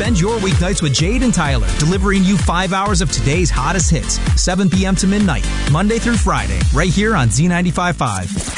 Spend your weeknights with Jade and Tyler, delivering you 5 hours of today's hottest hits, 7 p.m. to midnight, Monday through Friday, right here on Z95.5.